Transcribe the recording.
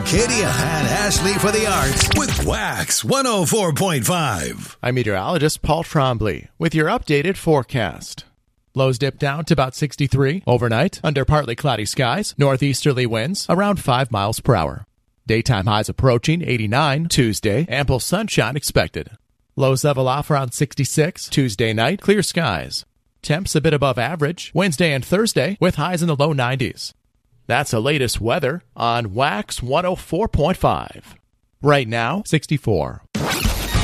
Katie and Ashley for the arts with Wax 104.5. I'm meteorologist Paul Trombley with your updated forecast. Lows dip down to about 63 overnight under partly cloudy skies, northeasterly winds around 5 miles per hour. Daytime highs approaching 89 Tuesday, ample sunshine expected. Lows level off around 66 Tuesday night, clear skies. Temps a bit above average Wednesday and Thursday with highs in the low 90s. That's the latest weather on Wax 104.5. Right now, 64.